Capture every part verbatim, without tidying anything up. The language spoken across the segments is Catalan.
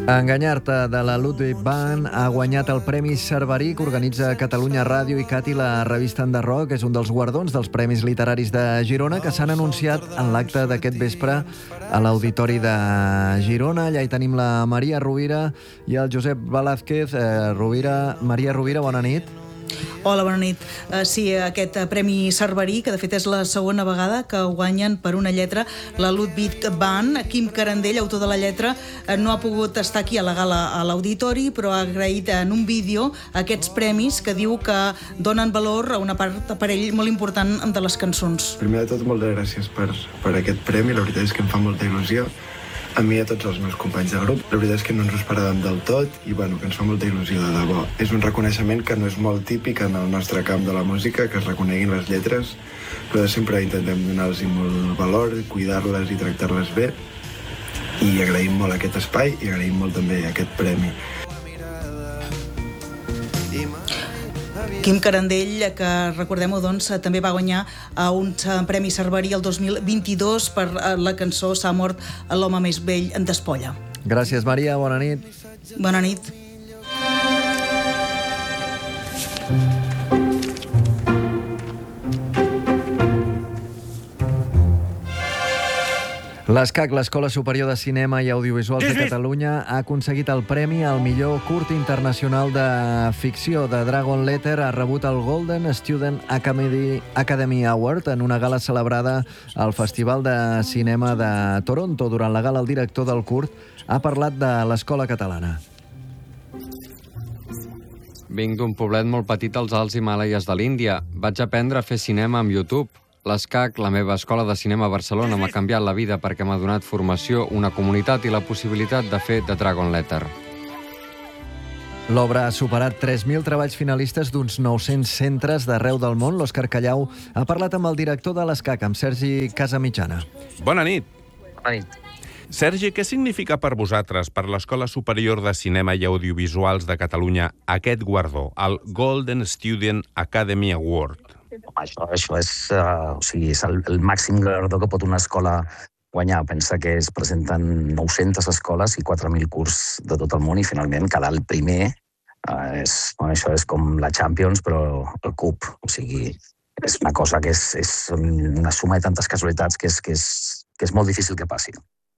Enganyar-te, de la Ludwig Band, ha guanyat el Premi Cerverí que organitza Catalunya Ràdio i Cati, la revista Enderroc. És un dels guardons dels Premis Literaris de Girona que s'han anunciat en l'acte d'aquest vespre a l'Auditori de Girona. Allà hi tenim la Maria Rovira i el Josep Velázquez. Eh, Rovira, Maria Rovira, bona nit. Hola, bona nit. Uh, sí, aquest uh, Premi Cerverí, que de fet és la segona vegada que guanyen per una lletra la Ludwig Band. Quim Carandell, autor de la lletra, uh, no ha pogut estar aquí a la gala a l'Auditori, però ha agraït en un vídeo aquests premis que diu que donen valor a una part per ell molt important de les cançons. Primer de tot, moltes gràcies per, per aquest premi. La veritat és que em fa molta il·lusió. A mi i a tots els meus companys de grup. La veritat és que no ens ho esperàvem del tot i bueno, que ens fa molta il·lusió, de debò. És un reconeixement que no és molt típic en el nostre camp de la música, que es reconeguin les lletres, però sempre intentem donar-los molt valor, cuidar-les i tractar-les bé. I agraïm molt aquest espai i agraïm molt també aquest premi. Quim Carandell, que recordem-ho, doncs, també va guanyar un Premi Cerverí el dos mil vint-i-dos per la cançó S'ha mort l'home més vell d'Espolla. Gràcies, Maria. Bona nit. Bona nit. L'ESCAC, l'Escola Superior de Cinema i Audiovisuals de Catalunya, ha aconseguit el premi al millor curt internacional de ficció. The Dragon Letter ha rebut el Golden Student Academy, Academy Award en una gala celebrada al Festival de Cinema de Toronto. Durant la gala, el director del curt ha parlat de l'escola catalana. Vinc d'un poblet molt petit als Alts Himàlaies de l'Índia. Vaig aprendre a fer cinema amb YouTube. L'ESCAC, la meva escola de cinema a Barcelona, m'ha canviat la vida perquè m'ha donat formació, una comunitat i la possibilitat de fer The Dragon Letter. L'obra ha superat tres mil treballs finalistes d'uns nou-cents centres d'arreu del món. L'Òscar Callau ha parlat amb el director de l'ESCAC, amb Sergi Casamitjana. Bona nit. Bona nit. Sergi, què significa per vosaltres, per l'Escola Superior de Cinema i Audiovisuals de Catalunya, aquest guardó, el Golden Student Academy Award? Això, això és, uh, o sigui, és el, el màxim guardó que pot una escola guanyar. Pensa que es presenten nou-centes escoles i quatre mil curs de tot el món i finalment quedar el primer uh, és, bueno, això és com la Champions però el Cup. O sigui, és una cosa que és, és una suma de tantes casualitats que és, que és, que és molt difícil que passi.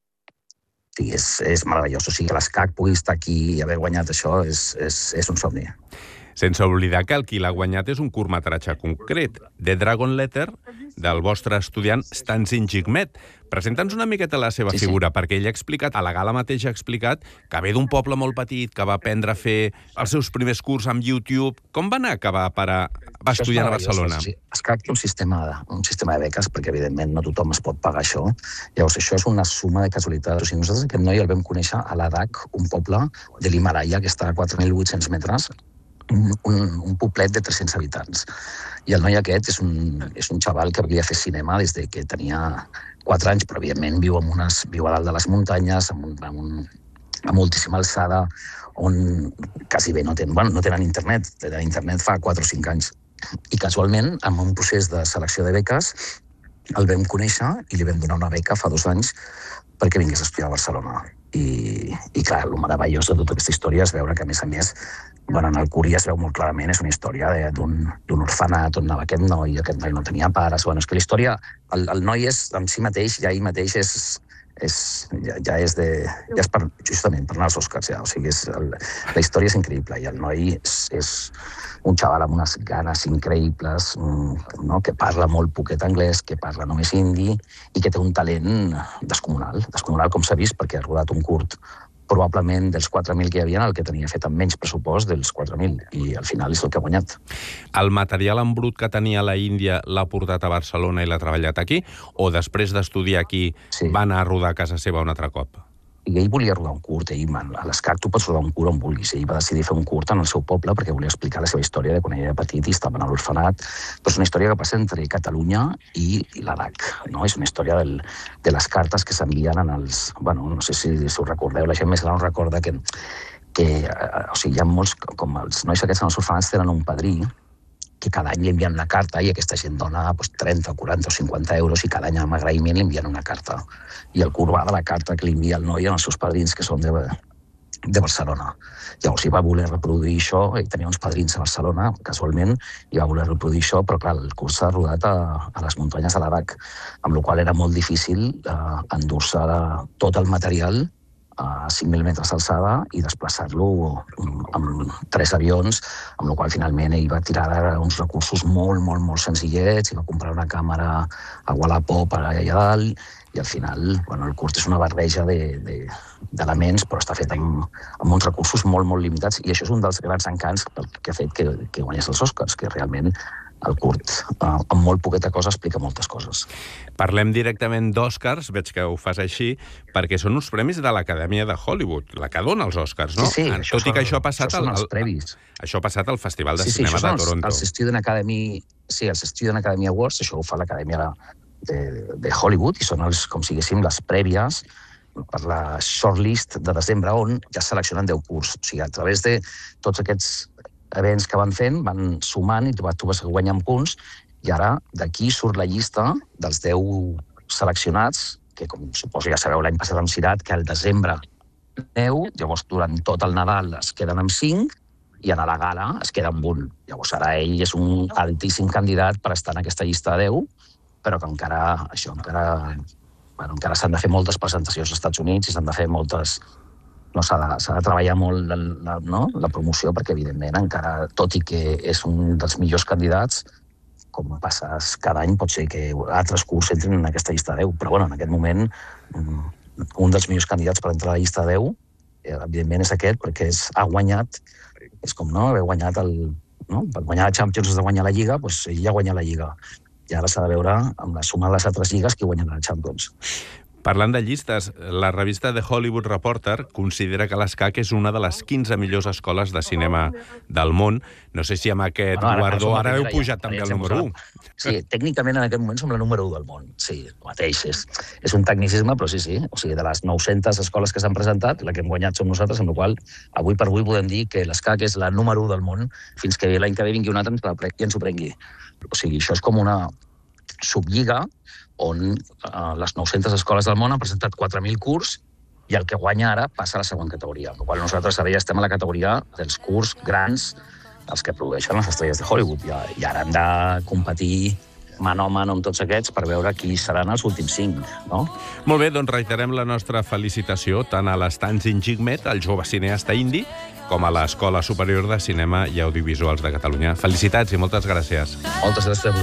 O sigui, és, és meravellós. O sigui, que l'ESCAC pugui estar aquí i haver guanyat això és, és, és un somni. Sense oblidar que el qui l'ha guanyat és un curtmetratge concret, The Dragon Letter, del vostre estudiant Stansin Jigmet. Presenta'ns una miqueta la seva sí, figura, sí. Perquè ell ha explicat, a la gala mateix ha explicat, que ve d'un poble molt petit, que va aprendre a fer els seus primers curs amb YouTube. Com va anar que va, parar, va estudiar a Barcelona? Sí. ESCAC té un sistema, un sistema de beques, perquè evidentment no tothom es pot pagar això. Llavors, això és una suma de casualitats. O sigui, nosaltres aquest noi el vam conèixer a l'Adak, un poble de l'Himàlaia, que està a quatre mil vuit-cents metres, Un, un, un poblet de tres-cents habitants. I el noi aquest és un, és un xaval que volia fer cinema des de que tenia quatre anys, però evidentment viu, amb unes, viu a dalt de les muntanyes, amb, un, amb, un, amb moltíssima alçada, on quasi bé no tenen, bueno, no tenen internet. Tenen internet fa quatre o cinc anys. I casualment, amb un procés de selecció de beques, el vam conèixer i li vam donar una beca fa dos anys perquè vingués a estudiar a Barcelona. I, i clar, el meravellós de tota aquesta història és veure que, a més a més, bueno, en el curi es veu molt clarament, és una història d'un orfenat on anava aquest noi, aquest noi no tenia pares. Bueno, és que la història, el, el noi és en si mateix, ja ell mateix és, és, ja, ja és de, ja és per, justament per anar als Oscars, ja. O sigui, és el, la història és increïble i el noi és, és un xaval amb unes ganes increïbles, no? Que parla molt poquet anglès, que parla només hindi i que té un talent descomunal, descomunal com s'ha vist perquè ha rodat un curt probablement dels quatre mil que hi havia, el que tenia fet amb menys pressupost dels quatre mil, i al final és el que ha guanyat. El material en brut que tenia a la Índia l'ha portat a Barcelona i l'ha treballat aquí, o després d'estudiar aquí sí. Va anar a rodar a casa seva un altre cop? I ell volia rodar un curt, ell, a l'ESCAC tu pots rodar un curt on vulguis, ell va decidir fer un curt en el seu poble perquè volia explicar la seva història de quan ell era petit i estava a l'orfenat, però és una història que passa entre Catalunya i, i l'Adak, no? És una història del, de les cartes que s'envien en els... Bueno, no sé si, si us recordeu, la gent més gran recorda que, que o sigui, hi ha molts, com els nois aquests en els orfenats tenen un padrí, que cada any li envien una carta i aquesta gent dona pues, trenta, quaranta o cinquanta euros i cada any amb agraïment li envien una carta. I el curt va de la carta que li envia el noi als seus padrins, que són de, de Barcelona. Llavors, hi va voler reproduir això, i tenia uns padrins a Barcelona, casualment, i va voler reproduir això, però clar, el curs s'ha rodat a, a les muntanyes de l'Arac, amb la qual era molt difícil eh, endur-se tot el material a cinc mil metres d'alçada i desplaçar-lo amb tres avions, amb la qual finalment ell va tirar uns recursos molt, molt, molt senzillets, i va comprar una càmera a Wallapop allà dalt, i al final, bueno, el curt és una barreja d'elements, però està fet amb, amb uns recursos molt, molt limitats, i això és un dels grans encants que ha fet que, que guanyés els Oscars, que realment el curt, eh, amb molt poqueta cosa, explica moltes coses. Parlem directament d'Oscars, veig que ho fas així, perquè són uns premis de l'Acadèmia de Hollywood, la que dona els Oscars, no? Sí, sí. Tot i que això ha passat, això són al, els previs. Això ha passat al Festival de sí, sí, Cinema de els, Toronto. Els Student Academy, sí, els Student Academy Awards, això ho fa l'Acadèmia de, de Hollywood, i són els, com si diguéssim, les prèvies per la shortlist de desembre, on ja seleccionen deu curts. O sigui, a través de tots aquests events que van fent, van sumant, i tu, tu vas guanyant punts, i ara d'aquí surt la llista dels deu seleccionats, que com suposo ja sabeu l'any passat amb Cirat, que al desembre deu, llavors durant tot el Nadal es queden amb cinc, i a la gala es queda amb un. Llavors ara ell és un altíssim candidat per estar en aquesta llista de deu, però que encara, això, encara, bueno, encara s'han de fer moltes presentacions als Estats Units i s'han de fer moltes... No, s'ha de, s'ha de treballar molt la, no? la promoció, perquè, evidentment, encara, tot i que és un dels millors candidats, com passes cada any, pot ser que altres curts entrin en aquesta llista de deu. Però, bueno, en aquest moment, un dels millors candidats per entrar a la llista de deu, evidentment, és aquest, perquè és, ha guanyat, és com, no?, haver guanyat el... No? Per guanyar la Champions has de guanyar la Lliga, doncs ell ja ha guanyat la Lliga. I ara s'ha de veure, amb la suma de les altres lligues, qui guanya la Champions. Parlant de llistes, la revista The Hollywood Reporter considera que l'ESCAC és una de les quinze millors escoles de cinema del món. No sé si amb aquest bueno, ara, guardó ara heu pujat ja, també al número u. Sí, tècnicament en aquest moment som la número u del món. Sí, el mateix. És, és un tecnicisme, però sí, sí. O sigui, de les nou-centes escoles que s'han presentat, la que hem guanyat som nosaltres, amb la qual avui per avui podem dir que l'ESCAC és la número u del món fins que l'any que ve vingui un altre i ens ho prengui. O sigui, això és com una sublliga on eh, les nou-centes escoles del món han presentat quatre mil curts i el que guanya ara passa a la següent categoria. Per qual nosaltres ara ja estem a la categoria dels curts grans, els que produeixen les estrelles de Hollywood. I, i ara hem de competir mano a mano amb tots aquests per veure qui seran els últims cinc, no? Molt bé, doncs reiterem la nostra felicitació tant a l'Stanzin Jigmet, el jove cineasta indi, com a l'Escola Superior de Cinema i Audiovisuals de Catalunya. Felicitats i moltes gràcies. Moltes gràcies a